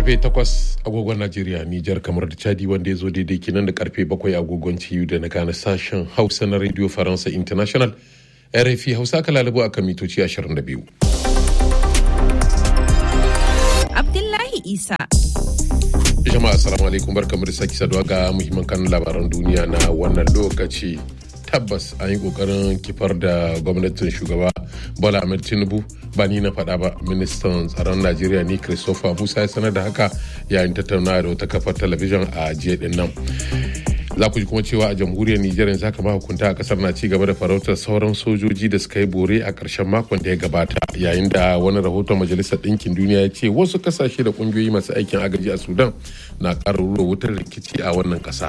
karfe 8 agogon Najeriya, Nijar, kamar da Chadi, wanda ya zo daidai kenan da karfe 7 agogon TU da na gane sashen Hausa na Radio Faransa International. RFI Hausa ka lalabo a kan mitoci 22. Abdullahi Isa. Jama'a assalamu alaikum, barkamu da sake saduwa ga muhimman kanun labaran duniya na wannan lokaci. Tabbas an yi kokarin kifar da gwamnatin shugaba Bola Ahmed Tinubu, ba ni na faɗa ba. Ministan tsaron Najeriya ne Christopher Musa ya sanar da haka yayin tattaunawa da wata kafar talabijin a jiya din nan. Za ku ji kuma cewa a jamhuriyar Nijar yanzu haka mahukunta a kasar na ci gaba da farautar sauran sojoji da suka yi bore a ƙarshen makon da ya gabata, yayin da wani rahoton Majalisar Ɗinkin Duniya ya ce wasu ƙasashe da ƙungiyoyi masu aikin agaji a Sudan na ƙara rura wutar rikici a wannan ƙasa.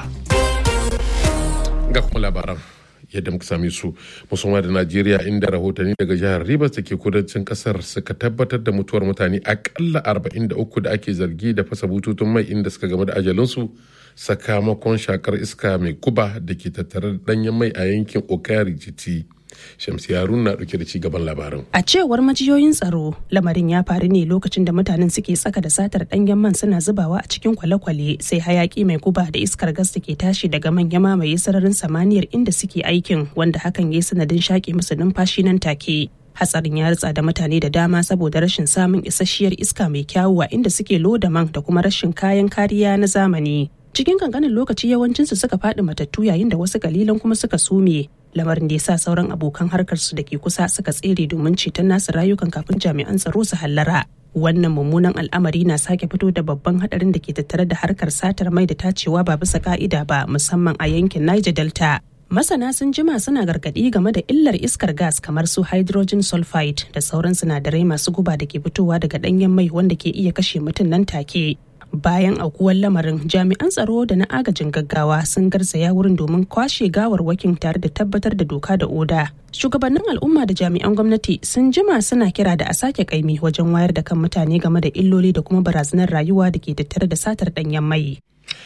Ga kuma labaran yadda muka same su, musamman da Najeriya, inda rahotanni daga jihar Rivers da ke kudancin kasar suka tabbatar da mutuwar mutane akalla 43 da ake zargi da fasa bututun mai inda suka game da ajalinsu sakamakon shakar iska mai guba da ke tattare da danyen mai a yankin Okari Jiti. Shamsi Harun na dauke da ci gaban labarin. A cewar majiyoyin tsaro, lamarin ya faru ne lokacin da mutanen suke tsaka da satar danyen man suna zubawa a cikin kwale-kwale, sai hayaki mai guba da iskar gas da ke tashi daga man ya mamaye sararin samaniyar inda suke aikin, wanda hakan ya yi sanadin shaƙe musu numfashi nan take. Hatsarin ya ritsa da mutane da dama saboda rashin samun isasshiyar iska mai kyawu a inda suke loda man da kuma rashin kayan kariya na zamani. Cikin kankanin lokaci yawancinsu suka faɗi matattu, yayin da wasu kalilan kuma suka sume, lamarin da ya sa sauran abokan harkarsu da ke kusa suka tsere domin ceton nasu rayukan kafin jami'an tsaro su hallara. Wannan mummunan al'amari na sake fito da babban hadarin da ke tattare da harkar satar mai da tacewa ba bisa ka'ida ba, musamman a yankin Niger Delta. Masana sun jima suna gargaɗi game da illar iskar gas kamar su hydrogen sulfide da sauran sinadarai masu guba da ke fitowa daga ɗanyen mai wanda ke iya kashe mutum nan take. Bayan aukuwar lamarin, jami'an tsaro da na agajin gaggawa sun garzaya wurin domin kwashe gawarwakin tare da tabbatar da doka da oda. Shugabannin al'umma da jami'an gwamnati sun jima suna kira da a sake kaimi wajen wayar da kan mutane game da illoli da kuma barazanar rayuwa da ke tattare da satar danyen mai.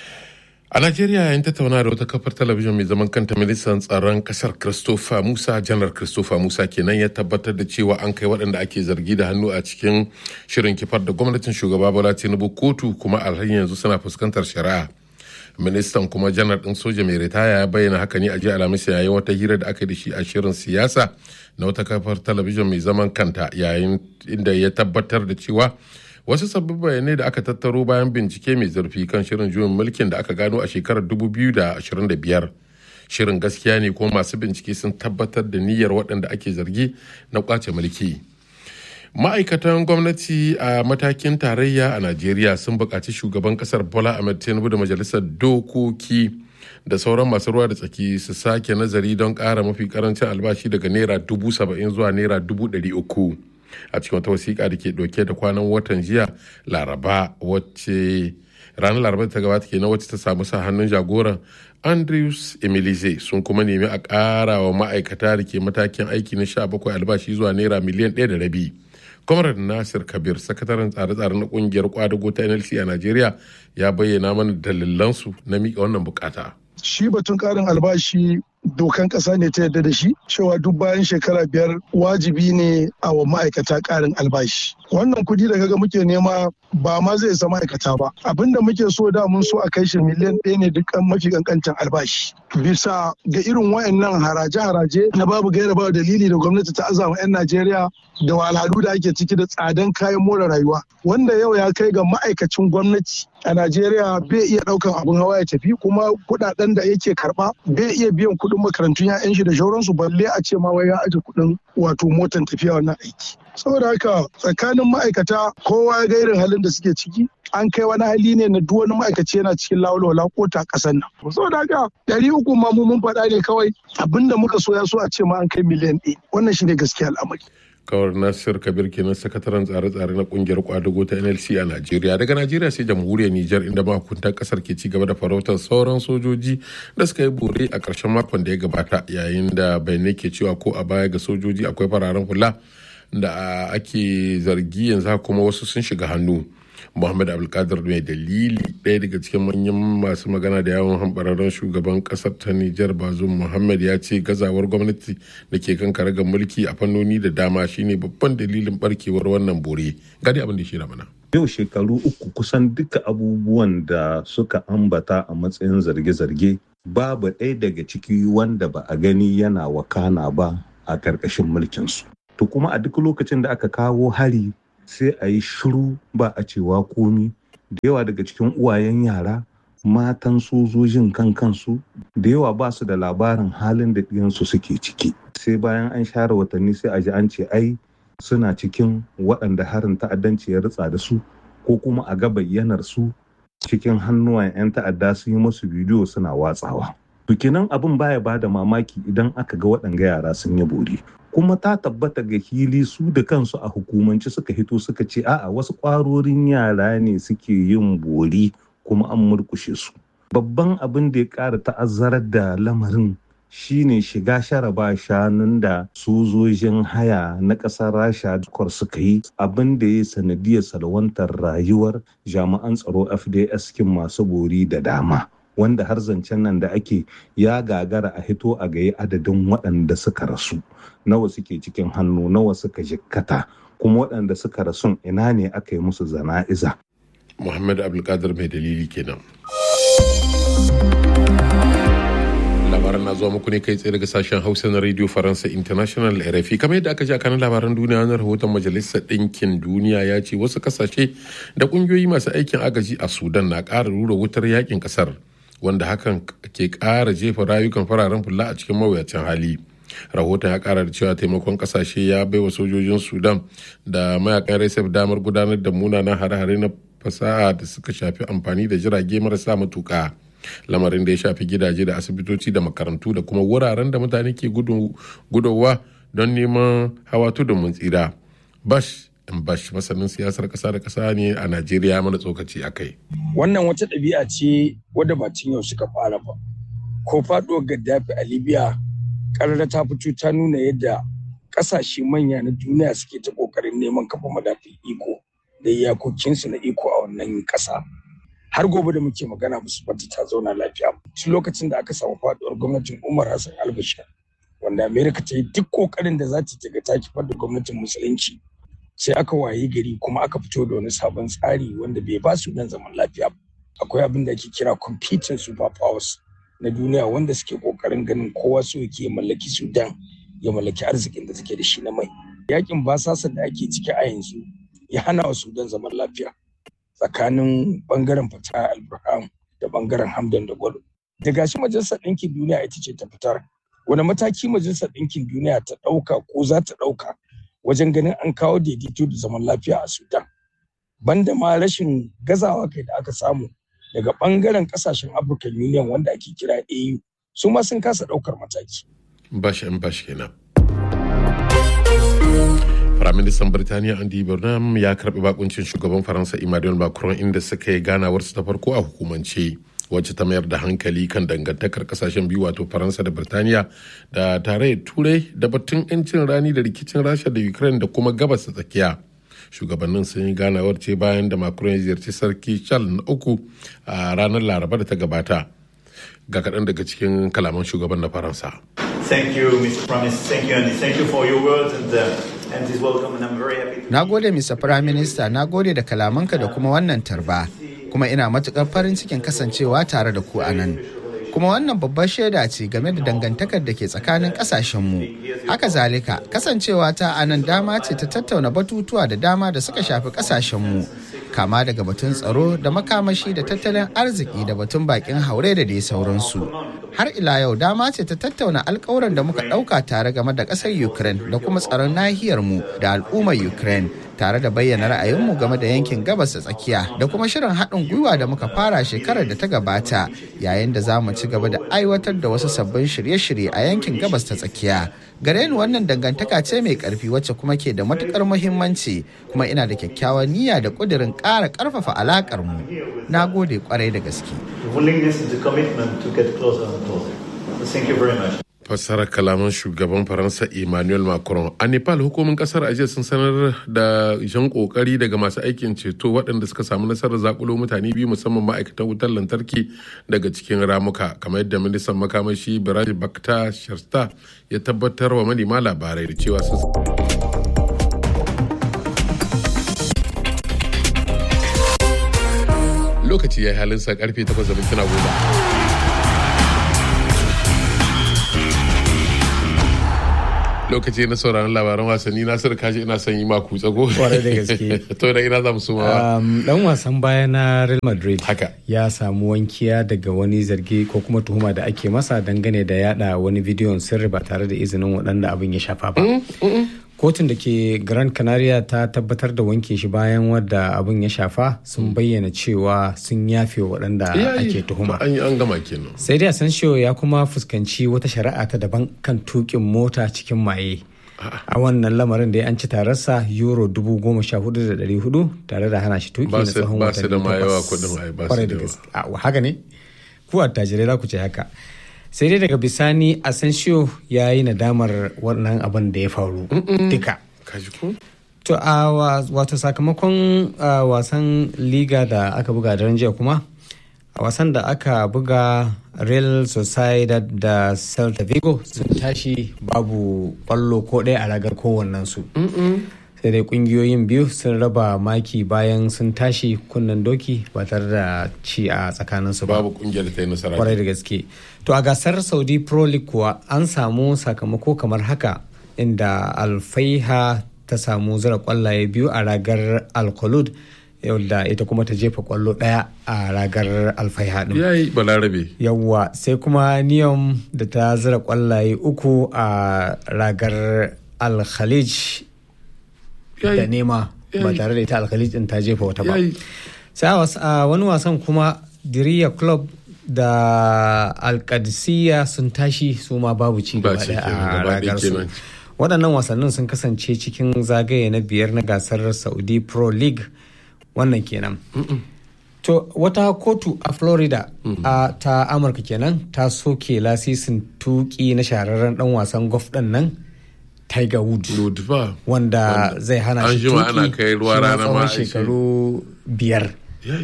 A Najeriya, yayin tattauna da wata kafar talabijin mai zaman kanta, ministan tsaron kasar janar Christopher Musa kenan ya tabbatar da cewa an kai waɗanda ake zargi da hannu a cikin shirin kifar da gwamnatin shugaba Bola Tinubu kotu, kuma alhalin yanzu suna fuskantar shari'a. Ministan kuma janar ɗin soja mai ritaya ya bayyana haka ne a jiya Alhamis yayin wata hira da aka yi da shi a shirin siyasa na wata kafar talabijin mai zaman kanta, yayin inda ya tabbatar da cewa wasu sabbin bayanai da aka tattaro bayan bincike mai zurfi kan shirin juyin mulkin da aka gano a shekarar 2025 shirin gaskiya ne, kuma masu bincike sun tabbatar da niyyar waɗanda ake zargi na kwace mulki. Ma'aikatan gwamnati a matakin tarayya a Najeriya sun buƙaci shugaban ƙasar Bola Ahmed Tinubu da majalisar dokoki da sauran masu ruwa da tsaki su sake nazari don ƙara mafi ƙarancin albashi daga naira 70,000 zuwa naira 300,000. A cikin wata wasiƙa da ke ɗauke da kwanan watan jiya Laraba, wacce ranar Laraba ta gabata kenan, wacce ta samu sa hannun jagoran Andrews Emilize, sun kuma nemi a ƙara wa ma'aikata da ke matakin aiki na 17 albashi zuwa naira miliyan 1.5. Comrade Nasir Kabir, sakataren tsare-tsare na ƙungiyar kwadago ta NLC a Najeriya, ya bayyana mana dalilansu na miƙa wannan bukata. Shi batun ƙarin albashi dokan ƙasa ne ta yarda da shi, cewa duk bayan shekara 5 wajibi ne a wa ma'aikata ƙarin albashi. Wannan kuɗi da kaga muke nema ba ma zai isa ma'aikata ba. Abinda muke so da mun so a kai shi miliyan 1 ne dukkan mafi kankancin albashi. Bisa ga irin wayannan haraje-haraje na babu gaira babu dalili da gwamnati ta azama 'yan Najeriya da wahalhalu da ake ciki da tsadan kayan more rayuwa, wanda yau ya kai ga ma'aikacin gwamnati a Najeriya bai iya daukan abun hawa ya tafi, kuma kudaden da yake karba bai iya biyan kudin makarantun 'ya'yan shi da shauransu, balle a ce ma wai ya aje kudin wato motan tafiya wannan aiki. Saboda haka tsakanin ma'aikata kowa ya ga irin halin da suke ciki, an kai wani hali ne na duk wani ma'aikaci yana cikin lawalwala ko ta kasan nan. Saboda haka 300 ma mun faɗa ne kawai, abinda muka so ya so a ce ma an kai miliyan 1. Wannan shine gaskiya al'amari. Kawar Nasir Kabir kenan, sakataren tsare-tsare na kungiyar kwadago ta NLC a Najeriya. Daga Najeriya sai jamhuriyar Nijar, inda mahukuntan kasar ke ci gaba da farautar sauran sojoji da suka yi bore a ƙarshen makon da ya gabata, yayin da bayanai ke cewa ko a baya ga sojoji akwai fararen hula da ake zargi yanzu kuma wasu sun shiga hannu. Muhammad Abdulkadir mai dalili, ɗaya daga cikin manyan masu magana da yawon hambararren shugaban ƙasar ta Nijar Bazoum Muhammad, ya ce gazawar gwamnati da ke kan karagar mulki a fannoni da dama shine babban dalilin barkewar wannan bore. Gadi abin da shi mana. Yau shekaru 3 kusan duka abubuwan da suka ambata a matsayin zarge-zarge babu ɗaya daga ciki wanda ba a gani yana wakana ba a ƙarƙashin mulkinsu. To kuma a duk lokacin da aka kawo hari sai a yi shiru ba a cewa komi. Da yawa daga cikin uwayen yara, matan sojojin kansu da yawa ba su da labarin halin da ɗiyansu suke ciki. Sai bayan an share watanni sai a ji an ce ai suna cikin waɗanda harin ta'addanci ya ritsa da su, ko kuma a ga bayyanar su cikin hannuwan 'yan ta'adda sun yi musu bidiyo suna watsawa. Kenan abin baya bada mamaki idan aka ga waɗanga yara sun yi bori. Kuma ta tabbata ga hili su da kansu a hukumance suka hito suka ce a'a wasu ƙwarorin yara ne suke yin bori kuma an murkushe su. Babban abin da ya ƙara ta'azzarar da lamarin shine shiga sharaba shanun da sojojin haya na ƙasar Rasha suka yi, abin da ya sanadiyar salwantar rayuwar jami'an tsaro FDS kin masu bori da dama, wanda har zancen nan da ake ya gagara a hito a gaye adadin waɗanda suka rasu, nawa suke cikin hannu, nawa suka jikkata, kuma waɗanda suka rasun ina ne aka yi musu zana'iza. Muhammad Abdulkadir mai dalili kenan. Labaran na zuwa muku ne kai tsaye daga sashen Hausa na Radio Faransa International RFI. Kamar yadda aka ji a kanan labaran duniya na rahoton Majalisar Ɗinkin Duniya ya ce wasu kasashe da ƙungiyoyi masu aikin agaji a Sudan na ƙara rura wutar yakin ƙasar, wanda hakan ke ƙara jefa rayukan fararen fulla a cikin mawuyacin hali. Rahoton ya ƙara da cewa taimakon ƙasashe ya baiwa sojojin Sudan da mayakan RSF damar gudanar da munanan hare-hare na fasaha da suka shafi amfani da jirage marasa matuƙa. Lamarin da ya shafi gidaje da asibitoci da makarantu da kuma wuraren da mutane ke gudowa don neman hawa tudun mun tsira. Bash masanin siyasar ƙasa da ƙasa ne a Najeriya, mana tsokaci a kai. Wannan wata ɗabi'a ce wadda ba tun yau suka fara ba. Ko faɗuwar Gaddafi a Libya ƙarara ta fito ta nuna yadda ƙasashe manya na duniya suke ta ƙoƙarin neman kafa madafin iko da iyakokinsu na iko a wannan ƙasa. Har gobe da muke magana musu bata ta zauna lafiya. Tun lokacin da aka samu faduwar gwamnatin Umar Hassan al-Bashir, wanda Amerika ta yi duk kokarin da za ta ga ta kifar da gwamnatin musulunci, sai aka waye gari kuma aka fito da wani sabon tsari wanda bai ba su dan zaman lafiya. Akwai abin da ake kira competing superpowers na duniya wanda suke kokarin ganin kowa so yake mallaki Sudan, ya mallaki arzikin da take da shi na mai. Yakin basasa da ake ciki a yanzu ya hana wa Sudan zaman lafiya tsakanin bangaren Fatah al-Burhan da bangaren Hamdan da Gwado. Da gashi Majalisar Ɗinkin Duniya ita ce ta fitar, wani mataki Majalisar Ɗinkin Duniya ta ɗauka ko za ta ɗauka wajen ganin an kawo daidaito da zaman lafiya a Sudan. Banda ma rashin gazawa kai da aka samu daga bangaren kasashen African Union wanda ake kira AU, su ma sun kasa ɗaukar mataki. Bash kenan. Firaministan Birtaniya Andy Burnham ya karbi bakuncin shugaban Faransa Emmanuel Macron inda suka yi ganawarsu ta farko a hukumance, wacce ta mayar da hankali kan dangantakar kasashen biyu wato Faransa da Birtaniya da tarayyar Turai da batun 'yancin rani da rikicin Rasha da Ukraine da kuma gabas ta tsakiya. Shugabannin sun yi ganawar ce bayan da Macron ya ziyarci Sarki Charles na 3 a ranar Laraba da ta gabata. Ga kaɗan daga cikin kalaman shugaban na Faransa. Thank you, Mr. Prime Minister. Thank you, Andy. Thank you for your words and this welcome, and I'm very happy to... Na gode, Mr. Prime Minister. Na gode da kalamanka da kuma wannan tarba. Kuma ina matuƙar farin cikin kasancewa tare da ku a nan. Kuma wannan babbar shaida ce game da dangantakar da ke tsakanin ƙasashenmu. Haka zalika, kasancewa ta a nan dama ce ta tattauna batutuwa da dama da suka shafi ƙasashenmu. Kama daga batun tsaro da makamashi da tattalin arziki da batun bakin haure da dai sauransu. Har ila yau dama ce ta tattauna alkawuran da muka ɗauka tare game da ƙasar Ukraine da kuma tsaron nahiyarmu da al'ummar Ukraine, tare da bayyana ra'ayinmu game da yankin gabas da tsakiya da kuma shirin haɗin gwiwa da muka fara shekarar da ta gabata, yayin da za mu ci gaba da aiwatar da wasu sabbin shirye-shirye a yankin gabas ta tsakiya. Gare ni wannan dangantaka ce mai ƙarfi wacce kuma ke da matuƙar muhimmanci, kuma ina da kyakkyawan niyya da ƙudurin ƙara ƙarfafa alaƙar mu. Na gode ƙwarai da gaske. Fassarar kalaman shugaban Faransa Emmanuel Macron. A Nepal, hukumin kasar ajiya sun sanar da jan kokari daga masu aikin ceto waɗanda suka samu nasarar zakulo mutane biyu, musamman ma'aikatan wutar lantarki daga cikin ramuka, kamar yadda ministan makamashi Biraj Bakta Sharsta ya tabbatar wa manema labarai da cewa lokaci ya yi halinsa karfe 8:10. Lokaci na sauraron labaran wasanni. Nasiru kaji ina son yi maku tsago. Kwarai da gaske. To da ina za mu suma. Dan wasan baya na Real Madrid haka ya samu wankiya daga wani zargi ko kuma tuhuma da ake masa dangane da yada wani bidiyon sirri ba tare da izinin waɗanda abin ya shafa ba. Kotun da ke Gran Canaria ta tabbatar da wanke shi bayan wadda abin ya shafa sun bayyana cewa sun yafe waɗanda ake tuhuma. An gama kenan. Sai dai Asensio ya kuma fuskanci wata shari'a ta daban kan tukin mota cikin maye. A wannan lamarin da an ci tararsa euro 14,400 tare da hana shi tuki na tsawon watanni 8. Ba su da ma yawa kudin ai ba su da yawa. Haka ne? Ku attajirai za ku ce haka. Sai dai daga bisani Asensio ya yi nadamar wannan abin da ya faru duka. To a wato sakamakon wasan liga da aka buga daren jiya kuma a wasan da aka buga Real Sociedad da Celta Vigo sun tashi babu kwallo ko ɗaya a ragar kowannensu. Sai dai kungiyoyin biyu sun raba maki bayan sun tashi kunnen doki ba tare da ci a tsakaninsu ba. Babu kungiyar da ta yi nasara. Kwarai da gaske. To a gasar Saudi Pro League kuwa an samu sakamako kamar haka inda Al-Faiha ta samu zira kwallaye 2 a ragar Al-Khulud da ita kuma ta jefa kwallo 1 a ragar Al-Faiha din. Yayi balarabe. Yawwa sai kuma Niyom da ta zira kwallaye 3 a ragar Al-Khalij da nema ba tare da ita Al-Khalij din ta jefa wata ba. Sai a wani wasan kuma Diriyya Club da Al-Qadisiyya sun tashi su ma babu ci gaba a ragar su. Waɗannan wasannin sun kasance cikin zagaye na 5 na gasar Saudi Pro League wannan kenan. To wata kotu a Florida ta Amurka kenan ta soke lasisin tuki na shahararren dan wasan golf din nan Tiger Woods wanda zai hana shi tuki tsawon shekaru 5.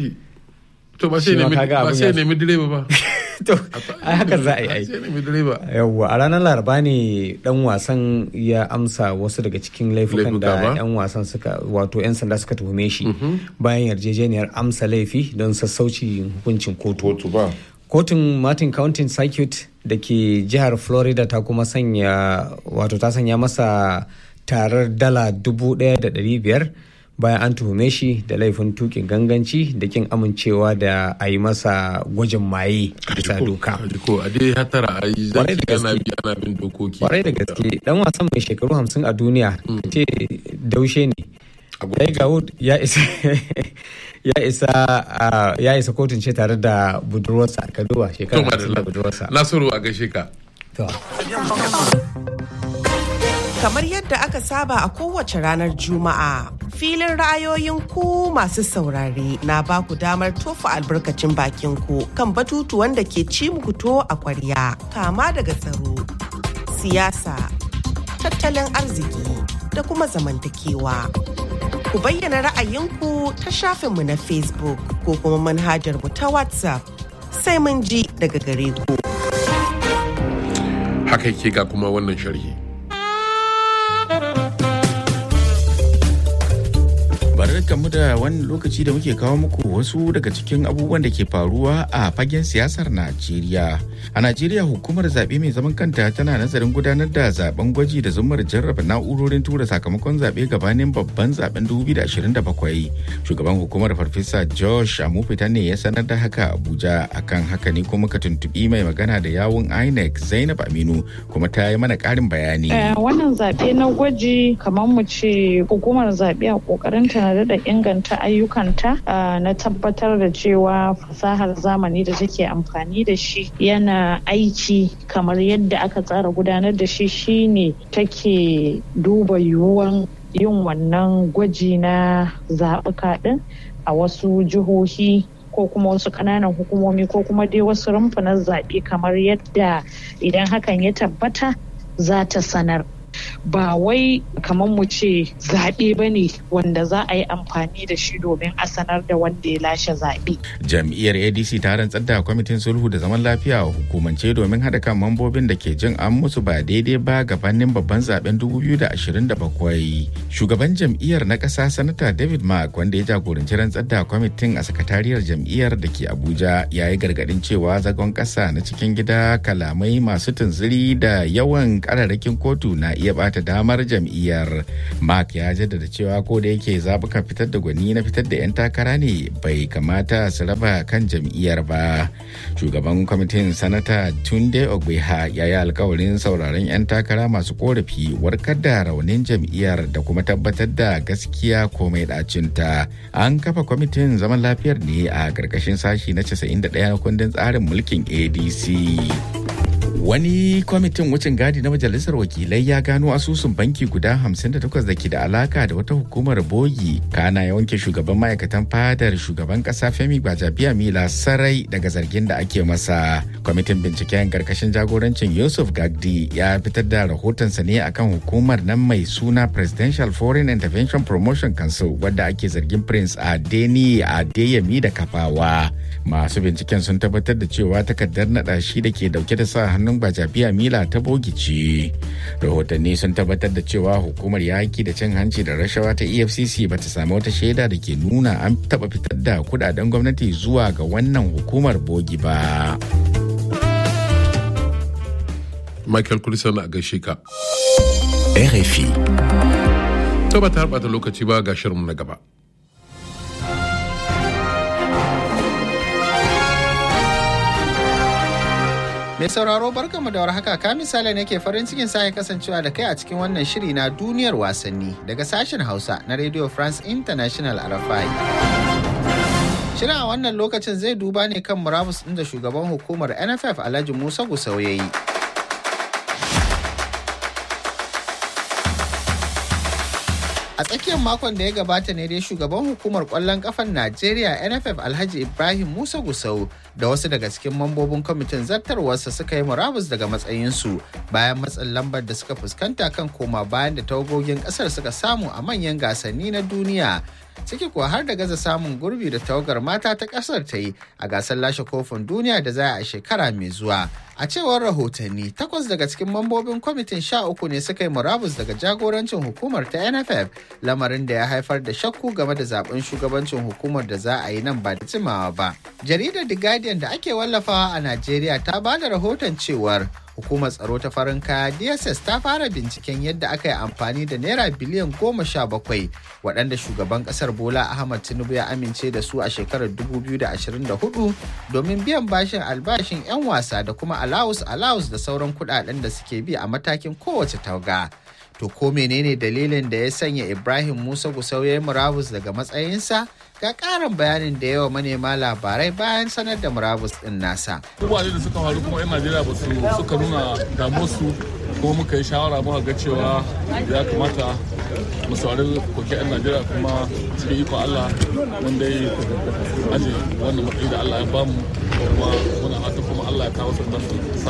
To ba sai nemi direba ba. To haka za a yi aiki. Yawwa a ranar Laraba ne dan wasan ya amsa wasu daga cikin laifukan da 'yan wasan suka wato 'yan sanda suka tuhume shi bayan yarjejeniyar amsa laifi don sassauci hukuncin kotu. Kotun Martin County Circuit da ke jihar Florida ta kuma sanya masa tarar dala 1,500 bayan an tuhume shi da laifin tukin ganganci da kin amincewa da a yi masa gwajin maye bisa doka. Kwarai da gaske dan wasan mai shekaru 50 a duniya ce daushe ne. Tiger Woods ya isa kotun ce tare da budurwarsa a kaduwa shekaru 50 da budurwarsa. Nasiru a gaishe ka. Kamar yadda aka saba a kowace ranar Juma'a, filin ra'ayoyin ku masu saurare na ba ku damar tofa albarkacin bakin ku kan batutuwan da ke ci muku to a kwarya, kama daga tsaro, siyasa, tattalin arziki da kuma zamantakewa. Ku bayyana ra'ayinku ta shafinmu na Facebook ko kuma manhajar mu ta WhatsApp. Sai mun ji daga gare ku. Haka yake ga kuma wannan sharhi. Barkanmu da wannan lokaci da muke kawo muku wasu daga cikin abubuwan da ke faruwa a fagen siyasar Najeriya. A Najeriya hukumar zaɓe mai zaman kanta tana nazarin gudanar da zaben gwaji da zumar jarraba na'urorin tura sakamakon zaɓe gabanin babban zaben 2027. Shugaban hukumar Farfesa Josh Amufita ne ya sanar da haka Abuja. Akan haka ne kuma ka tuntuɓi mai magana da yawun INEC Zainab Aminu kuma ta yi mana ƙarin bayani. Wannan zaɓe na gwaji kamar mu ce hukumar zaɓe a ƙoƙarinta na da inganta ayyukanta na tabbatar da cewa fasahar zamani da take amfani da shi yana aiki kamar yadda aka tsara gudanar da shi shine take duba yiwuwan yin wannan gwaji na zaɓuka ɗin a wasu jihohi ko kuma wasu ƙananan hukumomi ko kuma dai wasu rumfunan zaɓe kamar yadda idan hakan ya tabbata za ta sanar. ba wai kamar mu ce zaɓe ba ne wanda za a yi amfani da shi domin a sanar da wanda ya lashe zaɓe. Jam'iyyar ADC ta rantsar da kwamitin sulhu da zaman lafiya a hukumance domin haɗa kan mambobin da ke jin an musu ba daidai ba gabanin babban zaben 2027. Shugaban jam'iyyar na ƙasa Sanata David Mark wanda ya jagoranci rantsar da kwamitin a sakatariyar jam'iyyar da ke Abuja ya yi gargaɗin cewa zagon ƙasa na cikin gida, kalamai masu tunziri da yawan kararrakin kotu na iya bata damar jam'iyyar. Mark ya jaddada cewa ko da yake zabukan fitar da gwani na fitar da 'yan takara ne bai kamata su raba kan jam'iyyar ba. Shugaban kwamitin Sanata Tunde Ogbeha ya yi alkawarin sauraron 'yan takara masu korafi, warkar da raunin jam'iyyar da kuma tabbatar da gaskiya komai dacinta. An kafa kwamitin zaman lafiyar ne a ƙarƙashin sashi na 91 na kundin tsarin mulkin ADC. Wani kwamitin wucin gadi na Majalisar Wakilai ya gano asusun banki guda 58 da ke da alaka da wata hukumar bogi. Kana ya wanke shugaban ma'aikatan fadar shugaban kasa Femi Gbajabiamila sarai daga zargin da ake masa. Kwamitin binciken karkashin jagorancin Yusuf Gagdi ya fitar da rahotonsa ne akan hukumar nan mai suna Presidential Foreign Intervention Promotion Council wadda ake zargin Prince Adeni Adeyemi da kafawa. Masu binciken sun tabbatar da cewa takardar naɗa shi da ke dauke da sa hannun Gbajabiamila ta bogice. Rahotanni sun tabbatar da cewa hukumar yaki da cin hanci da rashawa ta EFCC ba ta samu wata shaida da ke nuna an taɓa fitar da kudaden gwamnati zuwa ga wannan hukumar bogi ba. Michael Kulisan a gaishe ka. RFI. To ba ta harɓata lokaci ba ga shirinmu na gaba. Mai sauraro barkamu da warhaka, ka misali ne ke farin cikin sake kasancewa da kai a cikin wannan shiri na duniyar wasanni daga sashen Hausa na Radio France International RFI. Shirin a wannan lokacin zai duba ne kan murabus ɗin da shugaban hukumar NFF Alhaji Musa Gusau ya yi. A tsakiyar makon da ya gabata ne dai shugaban hukumar kwallon kafan Najeriya NFF Alhaji Ibrahim Musa Gusau da wasu daga cikin mambobin kwamitin zartarwarsa suka yi murabus daga matsayinsu bayan matsin lambar da suka fuskanta kan koma bayan da tawagogin kasar suka samu a manyan gasanni na duniya. Ciki kuwa har da gaza samun gurbi da tawagar mata ta kasar ta yi a gasar lashe kofin duniya da za a shekara mai zuwa. A cewar rahotanni, 8 daga cikin mambobin kwamitin 13 ne suka yi murabus daga jagorancin hukumar ta NFF, lamarin da ya haifar da shakku game da zaben shugabancin hukumar da za a yi nan ba da jimawa ba. Jaridar The Guardian da ake wallafawa a Najeriya ta ba da rahoton cewar hukumar tsaro ta farin kaya DSS ta fara binciken yadda aka yi amfani da naira biliyan 17 waɗanda shugaban ƙasar Bola Ahmad Tinubu ya amince da su a shekarar 2024 domin biyan bashin albashin 'yan wasa da kuma alawus da sauran kuɗaɗen da suke bi a matakin kowace tauga. To ko menene dalilin da ya sanya Ibrahim Musa Gusau ya yi murabus daga matsayinsa? Ga ƙarin bayanin da yawa manema labarai bayan sanar da murabus ɗin nasa. Abubuwa da suka faru kuma 'yan Najeriya ba su suka nuna damuwarsu kuma muka yi shawara muka ga cewa ya kamata mu saurari koke 'yan Najeriya kuma cikin ikon Allah wanda ya aje wannan matsayi da Allah ya bamu kuma muna fata kuma Allah ya kawo sanda su sa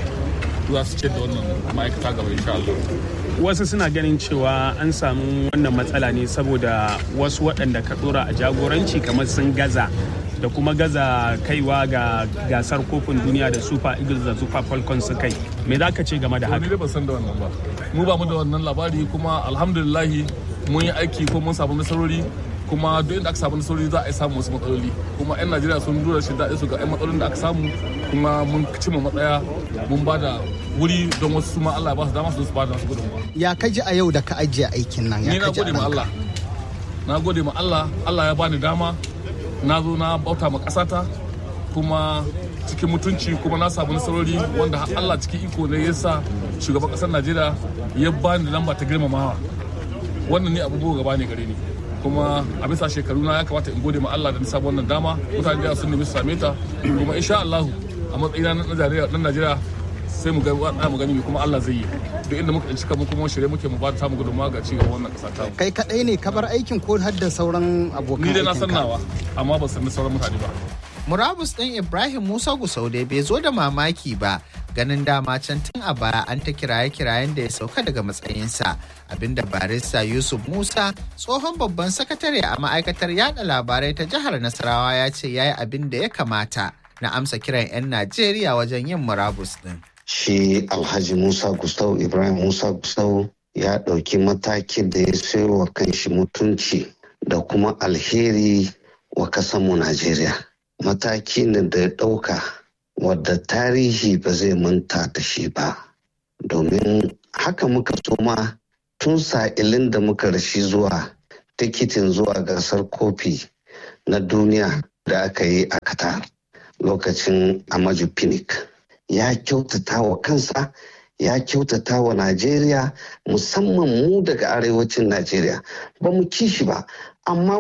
za su ce da wannan ma'aikata gaba insha Allah. Wasu suna ganin cewa an samu wannan matsala ne saboda wasu waɗanda ka ɗora a jagoranci kamar sun gaza da kuma gaza kaiwa ga gasar kofin duniya da Super Eagles da Super Falcons su kai. Me za ka ce game da haka? Ni dai ban san da wannan ba. Mu ba mu da wannan labari kuma alhamdulillahi mun yi aiki ko mun samu nasarori kuma duk inda aka samu nasarori za a yi samu wasu matsaloli kuma 'yan Najeriya sun dora shi daɗi su ga 'yan matsalolin da aka samu kuma mun cimma matsaya mun ba da wuri don wasu ma Allah ba su dama su ba da su gudunmawa. Ya kaji a yau da ka ajiye aikin nan? Ni na gode ma Allah. Na gode ma Allah. Allah ya bani dama. Na zo na bauta ma ƙasata kuma cikin mutunci kuma na samu nasarori wanda Allah cikin iko ne ya sa shugaban ƙasar Najeriya ya bani lamba ta girmamawa. Wannan ne abubuwa gaba ne gare ni. Kuma a bisa shekaru na ya kamata in gode ma Allah da na samu wannan dama. Mutane da sun nemi su same ta kuma insha Allah a matsayina na Najeriya sai mu ga mu gani kuma Allah zai yi duk inda muka cika mu kuma shirye muke mu ba ta mu gudunmawa ga ci gaban wannan kasa ta. Kai kadai ne ka bar aikin ko har da sauran abokan aikin ka? Ni dai na san nawa amma ban san sauran mutane ba. Murabus ɗin Ibrahim Musa Gusau dai bai zo da mamaki ba ganin dama can tun a baya an ta kiraye-kirayen da ya sauka daga matsayinsa, abinda barista Yusuf Musa tsohon babban sakatare a ma'aikatar yada labarai ta jihar Nasarawa ya ce ya yi abin da ya kamata na amsa kiran 'yan Najeriya wajen yin murabus din. Shi Alhaji Musa Gusau Ibrahim Musa Gusau ya ɗauki matakin da ya sayarwa kanshi mutunci da kuma alheri wa kasanmu Najeriya. Mataki ne da ya ɗauka wadda tarihi ba zai manta da shi ba. Domin haka muka soma tun sa'ilin da muka rashi zuwa tikitin zuwa gasar kofi na duniya da aka yi a Qatar lokacin Amaju Pinnick. Ya kyautata wa kansa, ya kyautata wa Najeriya, musamman mu daga arewacin Najeriya. Ba mu kishi ba, amma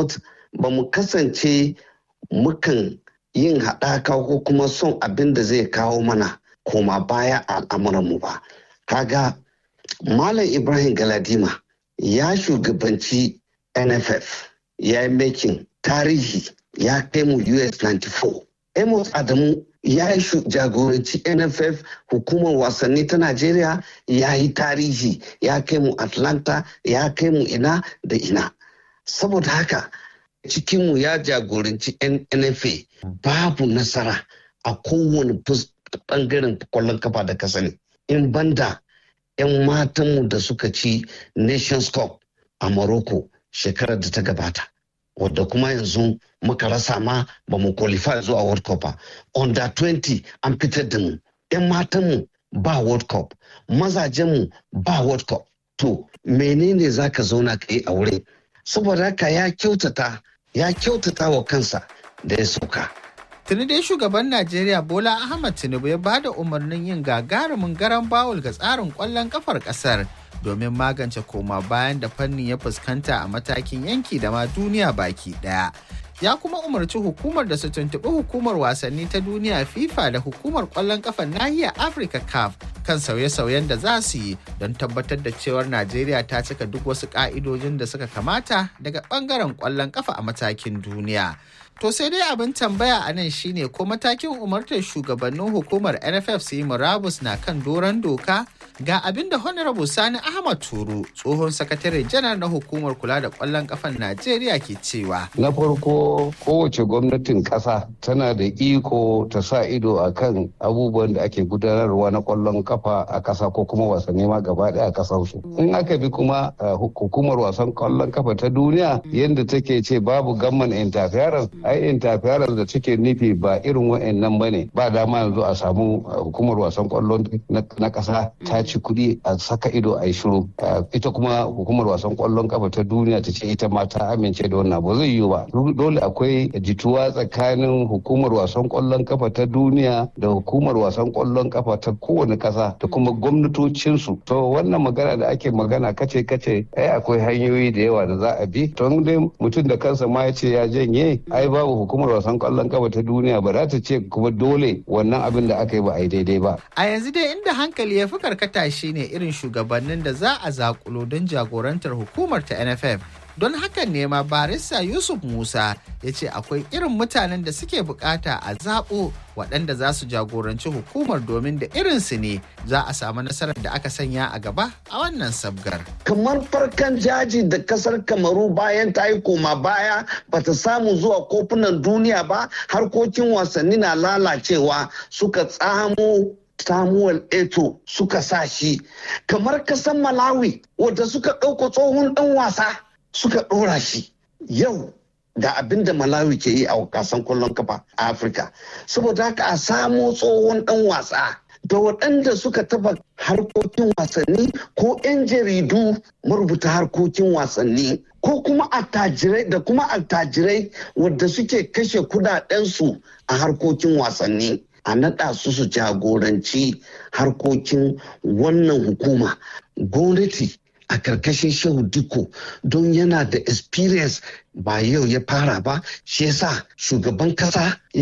ba mu kasance mukan yin haɗaka ko kuma son abin da zai kawo mana koma baya a al'amuranmu ba. Kaga Malam Ibrahim Galadima ya shugabanci NFF, ya yi making tarihi, ya kai mu US 94. Amos Adamu ya yi jagoranci NFF, hukumar wasanni ta Najeriya, ya yi tarihi, ya kai mu Atlanta, ya kai mu ina da ina. Saboda haka cikinmu ya jagoranci NFA, babu nasara a kowane bangaren kwallon kafa da kasani. In banda 'yan matanmu da suka ci Nations Cup a Morocco shekarar da ta gabata, wadda kuma yanzu muka rasa ma ba mu qualify zuwa World Cup ba. Under 20 an fitar da mu. 'Yan matanmu ba World Cup, mazajenmu ba World Cup. To menene za ka zauna ka yi a wurin? Saboda haka ya kyautata wa kansa da ya sauka. Tuni dai shugaban Najeriya Bola Ahmed Tinubu ya ba da umarnin yin gagarumin garan bawul ga tsarin kwallon kafar kasar domin magance koma bayan da fannin ya fuskanta a matakin yanki da ma duniya baki daya. Ya kuma umarci hukumar da su tuntuɓi hukumar wasanni ta duniya FIFA da hukumar kwallon kafar nahiyar Afirka CAF kan sauye-sauyen da za su yi don tabbatar da cewar Najeriya ta cika duk wasu ƙa'idojin da suka kamata daga ɓangaren kwallon kafa a matakin duniya. To sai dai abin tambaya a nan shine ko matakin umartar shugabannin hukumar NFF su yi murabus na kan doron doka? Ga abin da Honorable Sani Ahmad Turu, tsohon sakatare janar na hukumar kula da kwallon kafan Najeriya ke cewa. Na farko kowace gwamnatin ƙasa tana da iko ta sa ido a kan abubuwan da ake gudanarwa na kwallon kafa a ƙasa ko kuma wasanni ma gaba ɗaya a ƙasar su. In aka bi kuma hukumar wasan kwallon kafa ta duniya yadda take ce babu gamman interference, ai interference da take nufi ba irin wa'annan bane. Ba dama yanzu a samu hukumar wasan kwallon na ƙasa ta ci kuɗi a saka ido a yi shiru. Ita kuma hukumar wasan kwallon kafa ta duniya ta ce ita ma ta amince da wannan, ba zai yiwu ba. Dole akwai jituwa tsakanin hukumar wasan kwallon kafa ta duniya da hukumar wasan kwallon kafa ta kowane ƙasa da kuma gwamnatocinsu. To wannan magana da ake magana kace ai akwai hanyoyi da yawa da za a bi. To dai mutum da kansa ma ya ce ya janye, ai babu hukumar wasan kwallon kafa ta duniya ba za ta ce kuma dole wannan abin da aka yi ba a yi daidai ba. A yanzu dai inda hankali ya fi karkata shine irin shugabannin da za a zakulo don jagorantar hukumar ta NFF. Don hakan ne ma barista Yusuf Musa ya ce akwai irin mutanen da suke bukata a zaɓo waɗanda za su jagoranci hukumar domin da irinsu ne za a samu nasarar da aka sanya a gaba a wannan sabgar. Kamar farkan jaji da kasar Kamaru bayan ta yi koma baya bata samu zuwa kofunan duniya ba, harkokin wasanni na lalacewa, suka tsamo Samuel Eto suka sa shi. Kamar kasan Malawi wadda suka ɗauko tsohon ɗan wasa suka ɗora shi. Yau ga abin da Malawi ke yi a kasan kwallon kafa a Afirka. Saboda haka a samo tsohon ɗan wasa da waɗanda suka taba harkokin wasanni ko 'yan jaridu marubuta harkokin wasanni ko kuma attajirai wadda suke kashe kudadensu a harkokin wasanni. A naɗa su jagoranci harkokin wannan hukuma. Gwamnati a karkashin Shehu Dikko don yana da experience ba yau ya fara ba, shi yasa shugaban kasa